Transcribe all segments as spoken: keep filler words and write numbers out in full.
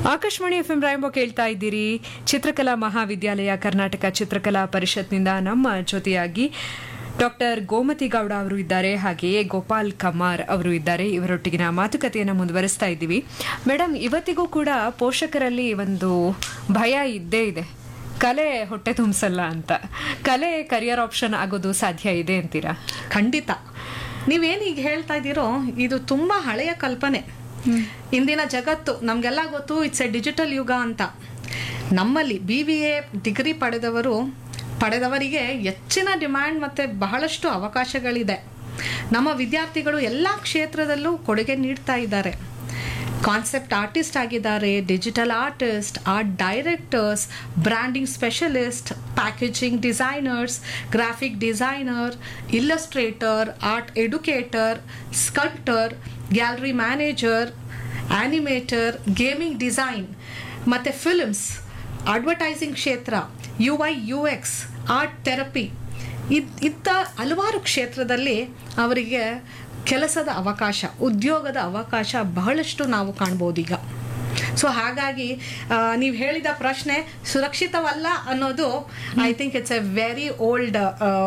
Akashvani F M ರಾಯಂಬ ಕೇಳ್ತಾ ಇದ್ದೀರಿ. ಚಿತ್ರಕಲಾ ಮಹಾವಿದ್ಯಾಲಯ ಕರ್ನಾಟಕ ಚಿತ್ರಕಲಾ ಪರಿಷತ್ನಿಂದ ನಮ್ಮ ಜೊತೆಯಾಗಿ ಡಾಕ್ಟರ್ ಗೋಮತಿ ಗೌಡ ಅವರು ಇದ್ದಾರೆ, ಹಾಗೆಯೇ ಗೋಪಾಲ್ ಕಮಾರ್ ಅವರು ಇದ್ದಾರೆ. ಇವರೊಟ್ಟಿಗಿನ ಮಾತುಕತೆಯನ್ನು ಮುಂದುವರಿಸ್ತಾ ಇದ್ದೀವಿ. ಮೇಡಮ್, ಇವತ್ತಿಗೂ ಕೂಡ ಪೋಷಕರಲ್ಲಿ ಒಂದು ಭಯ ಇದ್ದೇ ಇದೆ, ಕಲೆ ಹೊಟ್ಟೆ ತುಂಬಿಸಲ್ಲ ಅಂತ. ಕಲೆ ಕರಿಯರ್ ಆಪ್ಷನ್ ಆಗೋದು ಸಾಧ್ಯ ಇದೆ ಅಂತೀರಾ? ಖಂಡಿತ. ನೀವೇನು ಈಗ ಹೇಳ್ತಾ ಇದ್ದೀರೋ ಇದು ತುಂಬಾ ಹಳೆಯ ಕಲ್ಪನೆ. ಇಂದಿನ ಜಗತ್ತು ನಮಗೆಲ್ಲ ಗೊತ್ತು, ಇಟ್ಸ್ ಎ ಡಿಜಿಟಲ್ ಯುಗ ಅಂತ. ನಮ್ಮಲ್ಲಿ ಬಿ ಬಿ ಎ ಡಿಗ್ರಿ ಪಡೆದವರು ಪಡೆದವರಿಗೆ ಹೆಚ್ಚಿನ ಡಿಮ್ಯಾಂಡ್ ಮತ್ತು ಬಹಳಷ್ಟು ಅವಕಾಶಗಳಿದೆ. ನಮ್ಮ ವಿದ್ಯಾರ್ಥಿಗಳು ಎಲ್ಲ ಕ್ಷೇತ್ರದಲ್ಲೂ ಕೊಡುಗೆ ನೀಡ್ತಾ ಇದ್ದಾರೆ. ಕಾನ್ಸೆಪ್ಟ್ ಆರ್ಟಿಸ್ಟ್ ಆಗಿದ್ದಾರೆ, digital artist, art directors, branding specialist, packaging designers, graphic designer, illustrator, art ಎಡುಕೇಟರ್, sculptor, gallery manager, animator, gaming design ಮತ್ತು ಫಿಲ್ಮ್ಸ್, ಅಡ್ವರ್ಟೈಸಿಂಗ್ ಕ್ಷೇತ್ರ, you I you X, art therapy, ಇದ್ ಇತ್ತ ಹಲವಾರು ಕ್ಷೇತ್ರದಲ್ಲಿ ಅವರಿಗೆ ಕೆಲಸದ ಅವಕಾಶ, ಉದ್ಯೋಗದ ಅವಕಾಶ ಬಹಳಷ್ಟು ನಾವು ಕಾಣ್ಬೋದು ಈಗ. ಸೊ ಹಾಗಾಗಿ ನೀವು ಹೇಳಿದ ಪ್ರಶ್ನೆ ಸುರಕ್ಷಿತವಲ್ಲ ಅನ್ನೋದು, I think it's A very old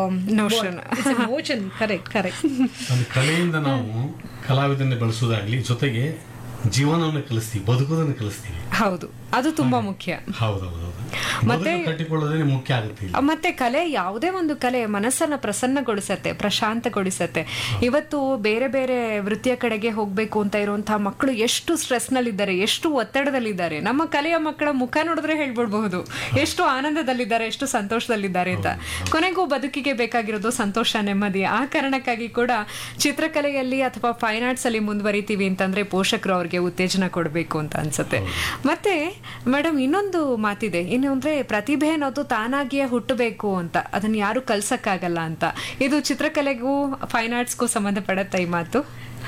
notion. Notion correct correct ಕಲೆಯಿಂದ ನಾವು ಕಲಾವಿದನ್ನ ಬೆಳೆಸೋದಾಗ್ಲಿ, ಜೊತೆಗೆ ಜೀವನವನ್ನು ಕಲಿಸ್ತೀವಿ, ಬದುಕೋದನ್ನು ಕಲಿಸ್ತೀವಿ. ಹೌದು, ಅದು ತುಂಬಾ ಮುಖ್ಯ. ಹೌದೌದು, ಮತ್ತೆ ಕಟ್ಟಿಕೊಳ್ಳೋದೇ ಮುಖ್ಯ ಆಗುತ್ತೆ. ಮತ್ತೆ ಕಲೆ, ಯಾವುದೇ ಒಂದು ಕಲೆ ಮನಸ್ಸನ್ನ ಪ್ರಸನ್ನಗೊಳಿಸತ್ತೆ, ಪ್ರಶಾಂತಗೊಳಿಸತ್ತೆ. ಇವತ್ತು ಬೇರೆ ಬೇರೆ ವೃತ್ತಿಯ ಕಡೆಗೆ ಹೋಗ್ಬೇಕು ಅಂತ ಇರುವಂತಹ ಮಕ್ಕಳು ಎಷ್ಟು ಸ್ಟ್ರೆಸ್ ನಲ್ಲಿದ್ದಾರೆ, ಎಷ್ಟು ಒತ್ತಡದಲ್ಲಿದ್ದಾರೆ. ನಮ್ಮ ಕಲೆಯ ಮಕ್ಕಳ ಮುಖ ನೋಡಿದ್ರೆ ಹೇಳ್ಬಿಡ್ಬಹುದು ಎಷ್ಟು ಆನಂದದಲ್ಲಿದ್ದಾರೆ, ಎಷ್ಟು ಸಂತೋಷದಲ್ಲಿದ್ದಾರೆ ಅಂತ. ಕೊನೆಗೂ ಬದುಕಿಗೆ ಬೇಕಾಗಿರೋದು ಸಂತೋಷ, ನೆಮ್ಮದಿ. ಆ ಕಾರಣಕ್ಕಾಗಿ ಕೂಡ ಚಿತ್ರಕಲೆಯಲ್ಲಿ ಅಥವಾ ಫೈನ್ ಆರ್ಟ್ಸ್ ಅಲ್ಲಿ ಮುಂದುವರಿತೀವಿ ಅಂತಂದ್ರೆ ಪೋಷಕರು ಅವ್ರಿಗೆ ಉತ್ತೇಜನ ಕೊಡಬೇಕು ಅಂತ ಅನ್ಸುತ್ತೆ. ಮತ್ತೆ ಮೇಡಮ್, ಇನ್ನೊಂದು ಮಾತಿದೆ, ಏನು ಅಂದ್ರೆ ಪ್ರತಿಭೆ ಅನ್ನೋದು ತಾನಾಗಿಯೇ ಹುಟ್ಟಬೇಕು ಅಂತ, ಅದನ್ನ ಯಾರು ಕಲ್ಸಕ್ಕಾಗಲ್ಲ ಅಂತ. ಇದು ಚಿತ್ರಕಲೆಗೂ ಫೈನ್ ಆರ್ಟ್ಸ್ಗೂ ಸಂಬಂಧಪಡುತ್ತೆ ಈ ಮಾತು?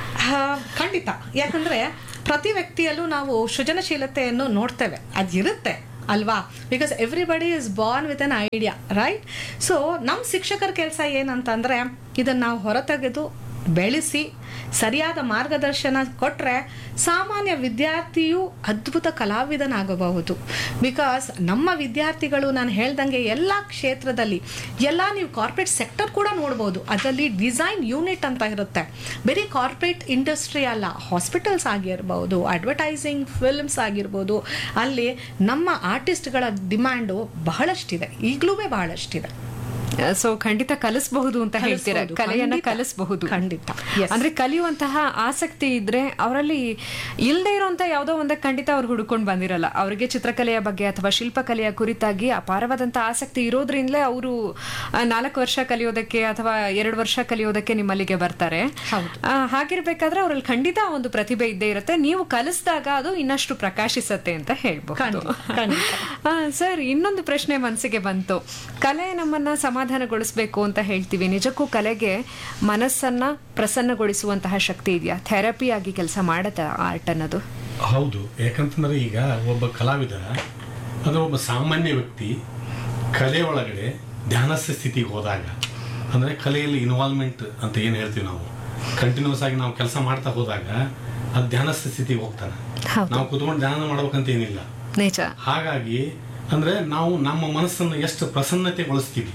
ಖಂಡಿತ. ಯಾಕಂದ್ರೆ ಪ್ರತಿ ವ್ಯಕ್ತಿಯಲ್ಲೂ ನಾವು ಸೃಜನಶೀಲತೆಯನ್ನು ನೋಡ್ತೇವೆ, ಅದಿರುತ್ತೆ ಅಲ್ವಾ? Because everybody is Born with an idea, right? So ನಮ್ಮ ಶಿಕ್ಷಕರ ಕೆಲಸ ಏನಂತಂದ್ರೆ ಇದನ್ನ ನಾವು ಹೊರತೆಗೆದು ಬೆಳೆಸಿ ಸರಿಯಾದ ಮಾರ್ಗದರ್ಶನ ಕೊಟ್ಟರೆ ಸಾಮಾನ್ಯ ವಿದ್ಯಾರ್ಥಿಯು ಅದ್ಭುತ ಕಲಾವಿದನಾಗಬಹುದು. ಬಿಕಾಸ್ ನಮ್ಮ ವಿದ್ಯಾರ್ಥಿಗಳು, ನಾನು ಹೇಳ್ದಂಗೆ ಎಲ್ಲ ಕ್ಷೇತ್ರದಲ್ಲಿ, ಎಲ್ಲ ನೀವು ಕಾರ್ಪೊರೇಟ್ ಸೆಕ್ಟರ್ ಕೂಡ ನೋಡ್ಬೋದು, ಅದರಲ್ಲಿ ಡಿಸೈನ್ ಯೂನಿಟ್ ಅಂತ ಇರುತ್ತೆ. ಬರೀ ಕಾರ್ಪೊರೇಟ್ ಇಂಡಸ್ಟ್ರಿ ಅಲ್ಲ, ಹಾಸ್ಪಿಟಲ್ಸ್ ಆಗಿರ್ಬೋದು, ಅಡ್ವರ್ಟೈಸಿಂಗ್ ಫಿಲ್ಮ್ಸ್ ಆಗಿರ್ಬೋದು, ಅಲ್ಲಿ ನಮ್ಮ ಆರ್ಟಿಸ್ಟ್ಗಳ ಡಿಮ್ಯಾಂಡು ಬಹಳಷ್ಟಿದೆ, ಈಗಲೂ ಬಹಳಷ್ಟಿದೆ. ಸೊ ಖಂಡಿತ ಕಲಿಸಬಹುದು ಅಂತ ಹೇಳ್ತೀರಾ, ಕಲೆಯನ್ನ ಕಲಿಸಬಹುದು. ಖಂಡಿತ. ಅಂದ್ರೆ ಕಲಿಯುವಂತಹ ಆಸಕ್ತಿ ಇದ್ರೆ ಅವರಲ್ಲಿ ಇಲ್ಲದೆ ಇರುವಂತ ಯಾವುದೋ ಒಂದ ಖಂಡಿತ ಅವ್ರು ಹುಡುಕೊಂಡು ಬಂದಿರಲ್ಲ. ಅವರಿಗೆ ಚಿತ್ರಕಲೆಯ ಬಗ್ಗೆ ಅಥವಾ ಶಿಲ್ಪಕಲೆಯ ಕುರಿತಾಗಿ ಅಪಾರವಾದಂತಹ ಆಸಕ್ತಿ ಇರೋದ್ರಿಂದಲೇ ಅವರು ನಾಲ್ಕು ವರ್ಷ ಕಲಿಯೋದಕ್ಕೆ ಅಥವಾ ಎರಡು ವರ್ಷ ಕಲಿಯೋದಕ್ಕೆ ನಿಮ್ಮಲ್ಲಿಗೆ ಬರ್ತಾರೆ. ಹಾಗಿರ್ಬೇಕಾದ್ರೆ ಅವರಲ್ಲಿ ಖಂಡಿತ ಒಂದು ಪ್ರತಿಭೆ ಇದ್ದೇ ಇರುತ್ತೆ. ನೀವು ಕಲಿಸಿದಾಗ ಅದು ಇನ್ನಷ್ಟು ಪ್ರಕಾಶಿಸತ್ತೆ ಅಂತ ಹೇಳ್ಬಹುದು. ಸರ್, ಇನ್ನೊಂದು ಪ್ರಶ್ನೆ ಮನಸ್ಸಿಗೆ ಬಂತು. ಕಲೆ ನಮ್ಮನ್ನ ಸಮಾಧಾನಗೊಳಿಸಬೇಕು ಅಂತ ಹೇಳ್ತೀವಿ, ನಿಜಕ್ಕೂ ಕಲೆಗೆ ಮನಸ್ಸನ್ನ ಪ್ರಸನ್ನಗೊಳಿಸುವಂತಹ ಶಕ್ತಿ ಇದೆಯಾ? ಥೆರಪಿ ಆಗಿ ಕೆಲಸ ಮಾಡತ್ತ ಆರ್ಟ್ ಅನ್ನೋದು? ಹೌದು. ಯಾಕಂತಂದ್ರೆ ಈಗ ಒಬ್ಬ ಕಲಾವಿದ ಅಂದ್ರೆ ಒಬ್ಬ ಸಾಮಾನ್ಯ ವ್ಯಕ್ತಿ ಕಲೆ ಒಳಗಡೆ ಧ್ಯಾನಸ್ಥ ಸ್ಥಿತಿಗೆ ಹೋದಾಗ, ಅಂದ್ರೆ ಕಲೆಯಲ್ಲಿ ಇನ್ವಾಲ್ವ್ಮೆಂಟ್ ಅಂತ ಏನು ಹೇಳ್ತೀವಿ ನಾವು, ಕಂಟಿನ್ಯೂಸ್ ಆಗಿ ನಾವು ಕೆಲಸ ಮಾಡ್ತಾ ಹೋದಾಗ ಅದು ಧ್ಯಾನಸ್ಥ ಸ್ಥಿತಿಗೆ ಹೋಗ್ತಾನೆ. ನಾವು ಕುತ್ಕೊಂಡು ಧ್ಯಾನ ಮಾಡ್ಬೇಕಂತ ಏನಿಲ್ಲ. ಹಾಗಾಗಿ ಅಂದ್ರೆ ನಾವು ನಮ್ಮ ಮನಸ್ಸನ್ನು ಎಷ್ಟು ಪ್ರಸನ್ನತೆಗೊಳಿಸ್ತೀವಿ.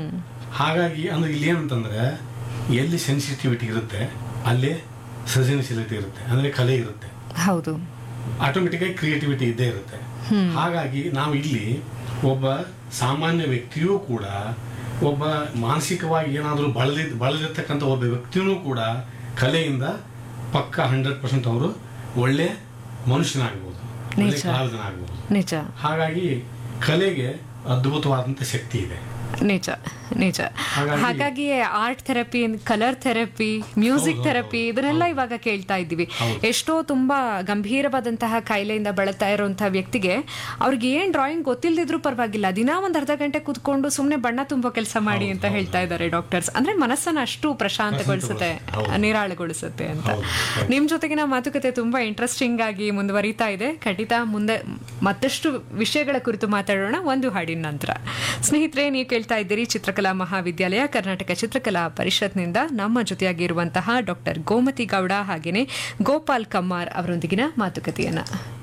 ಹಾಗಾಗಿ ಅಂದ್ರೆ ಇಲ್ಲಿ ಏನಂತಂದ್ರೆ ಎಲ್ಲಿ ಸೆನ್ಸಿಟಿವಿಟಿ ಇರುತ್ತೆ ಅಲ್ಲೇ ಸೃಜನಶೀಲತೆ ಇರುತ್ತೆ, ಅಂದ್ರೆ ಕಲೆ ಇರುತ್ತೆ. ಹೌದು, ಆಟೋಮೆಟಿಕ್ ಆಗಿ ಕ್ರಿಯೇಟಿವಿಟಿ ಇದ್ದೇ ಇರುತ್ತೆ. ಹಾಗಾಗಿ ನಾವು ಇಲ್ಲಿ ಒಬ್ಬ ಸಾಮಾನ್ಯ ವ್ಯಕ್ತಿಯೂ ಕೂಡ, ಒಬ್ಬ ಮಾನಸಿಕವಾಗಿ ಏನಾದರೂ ಬಳಲಿದ್ ಬಳಲಿರ್ತಕ್ಕಂಥ ಒಬ್ಬ ವ್ಯಕ್ತಿಯೂ ಕೂಡ ಕಲೆಯಿಂದ ಪಕ್ಕ ಹಂಡ್ರೆಡ್ ಪರ್ಸೆಂಟ್ ಅವರು ಒಳ್ಳೆ ಮನುಷ್ಯನಾಗಬಹುದು, ಒಳ್ಳೆ ಕಲಾವಿದನಾಗಬಹುದು. ನಿಜ. ಹಾಗಾಗಿ ಕಲೆಗೆ ಅದ್ಭುತವಾದಂತ ಶಕ್ತಿ ಇದೆ. ನಿಜ ನಿಜ. ಹಾಗಾಗಿ art therapy, colour therapy, music therapy ಇದನ್ನೆಲ್ಲ ಇವಾಗ ಕೇಳ್ತಾ ಇದ್ದೀವಿ. ಎಷ್ಟೋ ತುಂಬಾ ಗಂಭೀರವಾದಂತಹ ಕಾಯಿಲೆಯಿಂದ ಬಳಲ್ತಾ ಇರುವಂತಹ ವ್ಯಕ್ತಿಗೆ ಅವ್ರಿಗೆ ಏನ್ ಡ್ರಾಯಿಂಗ್ ಗೊತ್ತಿಲ್ಲದಿದ್ರು ಪರವಾಗಿಲ್ಲ, ದಿನಾ ಒಂದ್ ಅರ್ಧ ಗಂಟೆ ಕೂತ್ಕೊಂಡು ಸುಮ್ನೆ ಬಣ್ಣ ತುಂಬೋ ಕೆಲಸ ಮಾಡಿ ಅಂತ ಹೇಳ್ತಾ ಇದ್ದಾರೆ ಡಾಕ್ಟರ್ಸ್. ಅಂದ್ರೆ ಮನಸ್ಸನ್ನ ಅಷ್ಟು ಪ್ರಶಾಂತಗೊಳಿಸುತ್ತೆ, ನಿರಾಳಗೊಳಿಸುತ್ತೆ ಅಂತ. ನಿಮ್ ಜೊತೆಗಿನ ಮಾತುಕತೆ ತುಂಬಾ ಇಂಟ್ರೆಸ್ಟಿಂಗ್ ಆಗಿ ಮುಂದುವರಿತಾ ಇದೆ. ಖಂಡಿತ ಮುಂದೆ ಮತ್ತಷ್ಟು ವಿಷಯಗಳ ಕುರಿತು ಮಾತಾಡೋಣ ಒಂದು ಹಾಡಿನ ನಂತರ. ಸ್ನೇಹಿತರೆ, ನೀವು ಕೇಳ್ತಾ ಇದ್ದೀರಿ ಚಿತ್ರಕಲಾ ಮಹಾವಿದ್ಯಾಲಯ ಕರ್ನಾಟಕ ಚಿತ್ರಕಲಾ ಪರಿಷತ್ನಿಂದ ನಮ್ಮ ಜೊತೆಯಾಗಿರುವಂತಹ ಡಾಕ್ಟರ್ ಗೋಮತಿ ಗೌಡ ಹಾಗೇನೆ ಗೋಪಾಲ್ ಕಮ್ಮಾರ್ ಅವರೊಂದಿಗಿನ ಮಾತುಕತೆಯನ್ನ.